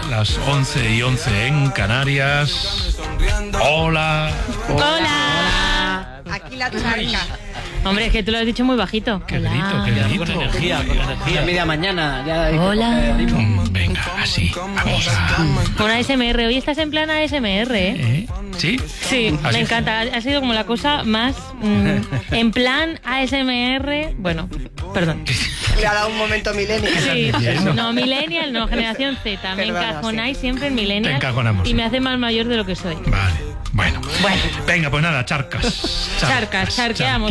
las 11:11 en Canarias. Hola. Hola. Aquí la charca. Hombre, es que tú lo has dicho muy bajito. Qué grito. Con energía. Media mañana. Ya Hola. Venga, así. Vamos a... Una ASMR. Hoy estás en plan ASMR, ¿eh? ¿Sí? Sí, ¿Así? me encanta. Ha sido como la cosa más... en plan ASMR... Bueno, perdón. Le ha dado un momento millennial. Sí, Eso. no, millennial, no, generación Z. Me Perdona, encajonáis sí. siempre en millennial. Te encajonamos, y sí. me hace más mayor de lo que soy. Vale, bueno. Bueno. Venga, pues nada, charcas. Charqueamos.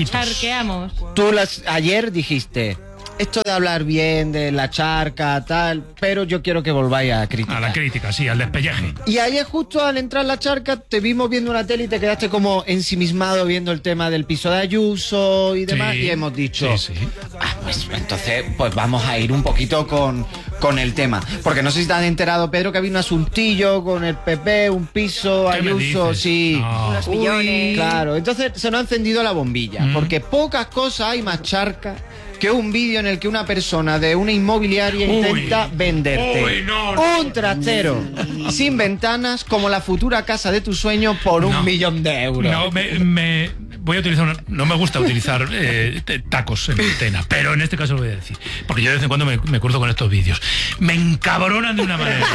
Tú ayer dijiste, esto de hablar bien de la charca, tal, pero yo quiero que volváis a criticar. A la crítica, sí, al despelleje. Y ayer justo al entrar la charca te vimos viendo una tele y te quedaste como ensimismado viendo el tema del piso de Ayuso y demás, Sí, y hemos dicho, sí. pues entonces pues vamos a ir un poquito con el tema. Porque no sé si te has enterado, Pedro, que había un asuntillo con el PP, un piso, ¿Qué me Ayuso, dices? sí. No. Unos millones. Claro, entonces se nos ha encendido la bombilla, porque pocas cosas hay más charca que un vídeo en el que una persona de una inmobiliaria intenta venderte Uy, no. un trastero sin ventanas como la futura casa de tus sueños por No. 1 millón de euros. No, voy a utilizar no me gusta utilizar tacos en antena, pero en este caso lo voy a decir, porque yo de vez en cuando me cruzo con estos vídeos. Me encabronan de una manera.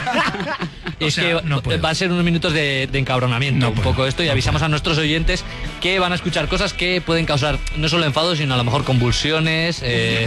Es que no puedo. va a ser unos minutos de encabronamiento, No un puedo, poco esto, y no avisamos puedo. a nuestros oyentes que van a escuchar cosas que pueden causar no solo enfado, sino a lo mejor convulsiones,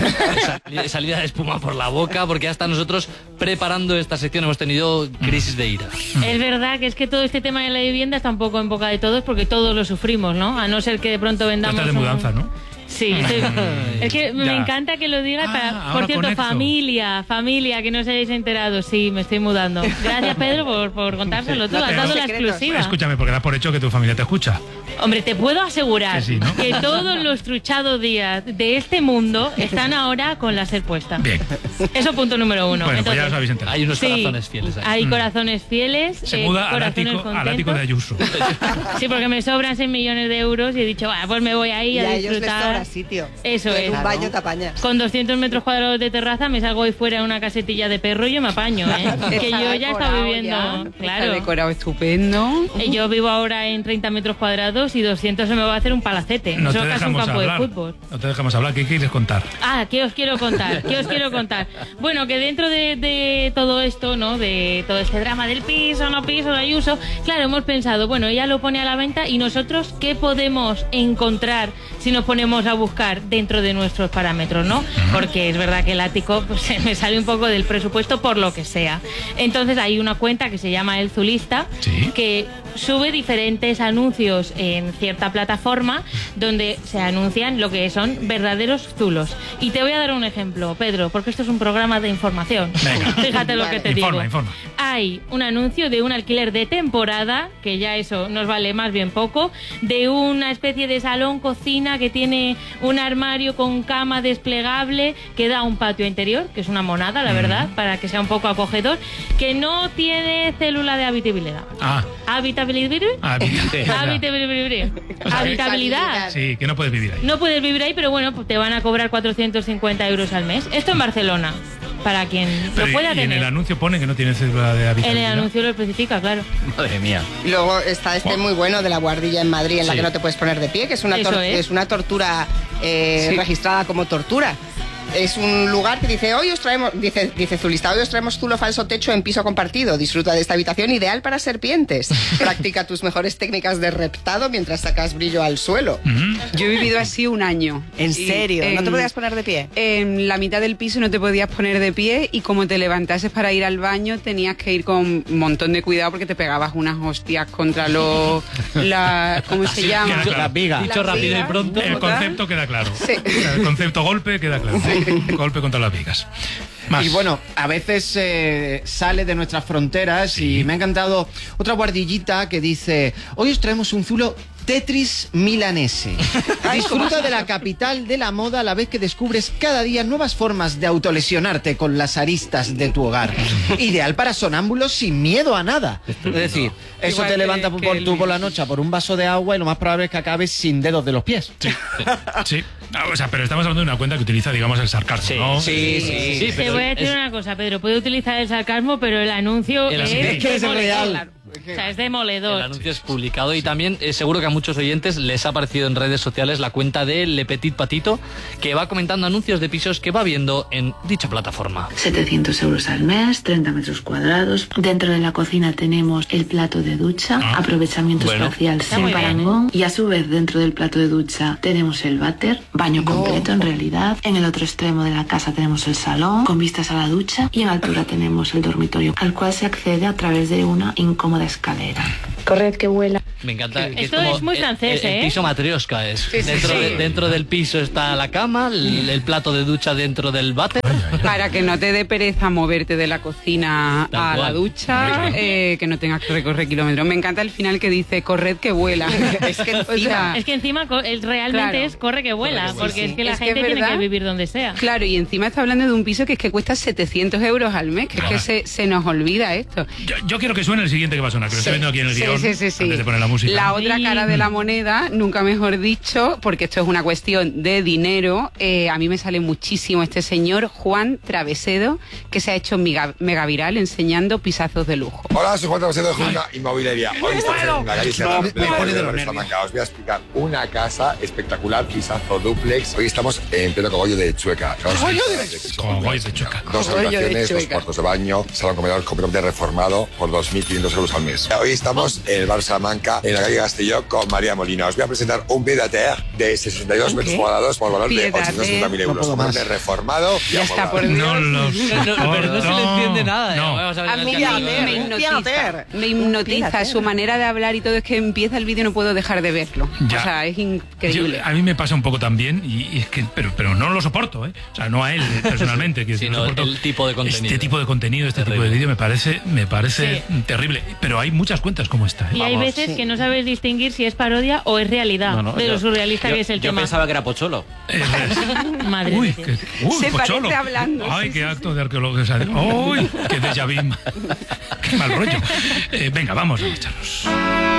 salida de espuma por la boca, porque hasta nosotros preparando esta sección hemos tenido crisis de ira. Es verdad que es que todo este tema de la vivienda está un poco en boca de todos porque todos lo sufrimos, ¿no? A no ser que de pronto Tú vendamos... estás de mudanza, ¿no? Sí, es que me Ya. encanta que lo digas. Ahora Por cierto, conecto. familia, que no os hayáis enterado. Sí, me estoy mudando. Gracias, Pedro, por contárselo tú. No Has tenemos dado la secretos. exclusiva. Escúchame, porque das por hecho que tu familia te escucha. Hombre, te puedo asegurar Que sí, ¿no? que todos los truchados días de este mundo están ahora con la SER puesta. Bien. Eso punto número uno. Bueno, pues ya Entonces, os habéis enterado. Hay unos sí, corazones fieles ahí. hay corazones fieles. Se muda al corazones ático de contentos. Ayuso. Sí, porque me sobran 6 millones de euros y he dicho, pues me voy ahí Y a a ellos les disfrutar. sobra sitio. Eso Tú en es. un baño te apañas. Con 200 metros cuadrados de terraza me salgo ahí fuera en una casetilla de perro y yo me apaño, ¿eh? Que yo ya he estado viviendo... Está Claro. decorado estupendo. Yo vivo ahora en 30 metros cuadrados y 200 se me va a hacer un palacete. No Eso te es casi un dejamos campo hablar. de fútbol. No te dejamos hablar. ¿Qué quieres contar? Ah, ¿qué os quiero contar? Bueno, que dentro de todo esto, ¿no? De todo este drama del piso, no piso, de Ayuso, claro, hemos pensado, bueno, ella lo pone a la venta y nosotros, ¿qué podemos encontrar si nos ponemos a buscar dentro de nuestros parámetros, ¿no? Porque es verdad que el ático pues, se me sale un poco del presupuesto por lo que sea. Entonces hay una cuenta que se llama El Zulista, Sí. que sube diferentes anuncios en cierta plataforma donde se anuncian lo que son verdaderos zulos. Y te voy a dar un ejemplo, Pedro, porque esto es un programa de información. Venga. Fíjate lo que te digo. Informa. Hay un anuncio de un alquiler de temporada, que ya eso nos vale más bien poco, de una especie de salón cocina que tiene un armario con cama desplegable que da a un patio interior, que es una monada, la verdad, para que sea un poco acogedor, que no tiene célula de habitabilidad. ¿Habitabilidad? Habitabilidad. Sí, que no puedes vivir ahí. No puedes vivir ahí, pero bueno, pues te van a cobrar 450 euros al mes. Esto en Barcelona, para quien Pero lo pueda y en tener. el anuncio pone que no tiene célula de En habitabilidad. el anuncio lo especifica, claro. Madre mía. Y luego está muy bueno de la guardilla en Madrid en la Sí. que no te puedes poner de pie, que es una, Eso es. es una tortura registrada como tortura. Es un lugar que dice, hoy os traemos, dice Zulista, hoy os traemos zulo falso techo en piso compartido. Disfruta de esta habitación ideal para serpientes. Practica tus mejores técnicas de reptado mientras sacas brillo al suelo. Yo he vivido así un año. ¿En Y serio? ¿No te podías poner de pie? En la mitad del piso no te podías poner de pie y como te levantases para ir al baño tenías que ir con un montón de cuidado porque te pegabas unas hostias contra ¿cómo se llama? queda claro. Las vigas. Dicho rápido y vigas. pronto. El concepto queda claro. Sí. El concepto golpe queda claro. Golpe contra las vigas. Más. Y bueno, a veces sale de nuestras fronteras y me ha encantado otra guardillita que dice, hoy os traemos un zulo Tetris milanese. Disfruta de la capital de la moda a la vez que descubres cada día nuevas formas de autolesionarte con las aristas de tu hogar. Ideal para sonámbulos sin miedo a nada. Es decir, eso Igual te levanta que tú por la Luis. noche por un vaso de agua y lo más probable es que acabes sin dedos de los pies. Sí. O sea, pero estamos hablando de una cuenta que utiliza, digamos, el sarcasmo, ¿no? Sí, Te pero voy a decir una cosa, Pedro, puede utilizar el sarcasmo, pero el anuncio El anuncio- es Es que es demoledor. real. O sea, es el demoledor. anuncio es publicado y también seguro que a muchos oyentes les ha aparecido en redes sociales la cuenta de Le Petit Patito, que va comentando anuncios de pisos que va viendo en dicha plataforma. 700 euros al mes, 30 metros cuadrados. Dentro de la cocina tenemos el plato de ducha, aprovechamiento Bueno. espacial Está sin muy bien, parangón. Y a su vez, dentro del plato de ducha tenemos el váter, baño completo en realidad. En el otro extremo de la casa tenemos el salón, con vistas a la ducha. Y en altura tenemos el dormitorio, al cual se accede a través de una incómoda escalera. Corred que vuela. Me encanta. Que Esto como es muy francés, el ¿eh? piso matrioska es. Sí, sí, Dentro del piso está la cama, el plato de ducha dentro del váter. Para que no te dé pereza moverte de la cocina Tal a la cual. ducha, que no tengas que recorrer kilómetros. Me encanta el final que dice, corred que vuela. Es que encima... Es que encima realmente Claro. es corre que vuela, porque es que la Es que gente es tiene verdad. que vivir donde sea. Claro, y encima está hablando de un piso que es que cuesta 700 euros al mes, que es que se nos olvida esto. Yo quiero que suene el siguiente que va a sonar, que lo estoy viendo aquí en el guión, Sí. antes de poner la música. La otra cara de la moneda, nunca mejor dicho, porque esto es una cuestión de dinero. A mí me sale muchísimo este señor, Juan Travesedo, que se ha hecho mega viral enseñando pisazos de lujo. Hola, soy Juan Travesedo de Junga Inmobiliaria. Hoy estamos en la calle Serra, me pleno pone de de los Salamanca. Os voy a explicar una casa espectacular, pisazo duplex. Hoy estamos en pleno cogollo de Chueca. Cogollo de Chueca. Dos habitaciones, dos cuartos de baño, salón comedor completamente reformado por 2.500 euros al mes. Hoy estamos en el bar Salamanca, en la calle Castelló, con María Molina. Os voy a presentar un pied-à-terre de 62 metros cuadrados por valor de Pied-à-terre. 860.000 euros. No puedo más. Completamente reformado y Ya está, amoblado. por Dios. No lo Pero no se le entiende nada. No. Vamos a ver A el mí cartel. me hipnotiza su manera de hablar y todo. Es que empieza el vídeo y no puedo dejar de verlo. Ya. O sea, es increíble. A mí me pasa un poco también, y es que, pero no lo soporto, ¿eh? O sea, no a él personalmente, que Sino no soporto el tipo de contenido. Este tipo de contenido, este tipo de vídeo me parece terrible. Pero hay muchas cuentas como esta, ¿eh? Y hay veces que no sabes distinguir si es parodia o es realidad de lo surrealista que es el tema. Yo pensaba que era Pocholo. Madre Uy, mía. Se Pocholo. parece hablando, Ay, sí, qué sí, acto de arqueología. Uy, qué déjà vu. Qué mal rollo. Venga, vamos a marcharnos.